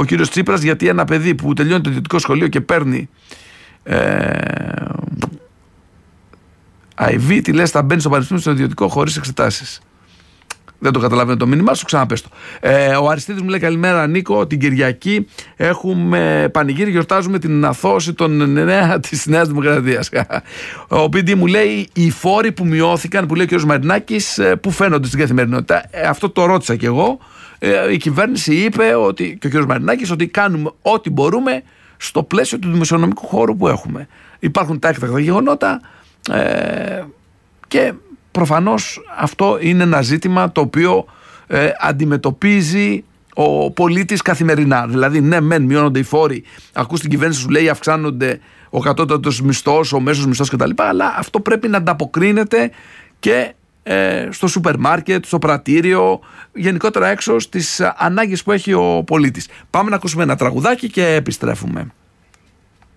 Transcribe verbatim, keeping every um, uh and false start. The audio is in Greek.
ο κύριος Τσίπρας, γιατί ένα παιδί που τελειώνει το ιδιωτικό σχολείο και παίρνει ε, άι βι, τι λες, θα μπαίνει στο πανεπιστήμιο στο ιδιωτικό χωρίς εξετάσεις. Δεν το καταλαβαίνω το μήνυμά σου, ξαναπες το. Ε, ο Αριστίδης μου λέει καλημέρα Νίκο, την Κυριακή έχουμε πανηγύρι, γιορτάζουμε την αθώωση των νέα της Νέας Δημοκρατίας. Ο πι ντι μου λέει οι φόροι που μειώθηκαν, που λέει ο κ. Μαρινάκης, που φαίνονται στην καθημερινότητα. Ε, αυτό το ρώτησα κι εγώ. Ε, η κυβέρνηση είπε ότι, και ο κ. Μαρινάκης, ότι κάνουμε ό,τι μπορούμε στο πλαίσιο του δημοσιονομικού χώρου που έχουμε. Υπάρχουν τα έκτακτα γεγονότα ε, και προφανώς αυτό είναι ένα ζήτημα το οποίο ε, αντιμετωπίζει ο πολίτης καθημερινά. Δηλαδή, ναι, μεν μειώνονται οι φόροι, ακούς την κυβέρνηση σου λέει αυξάνονται ο κατώτατος μισθός, ο μέσος μισθός κτλ. Αλλά αυτό πρέπει να ανταποκρίνεται και ε, στο σούπερ μάρκετ, στο πρατήριο, γενικότερα έξω στις ανάγκες που έχει ο πολίτης. Πάμε να ακούσουμε ένα τραγουδάκι και επιστρέφουμε.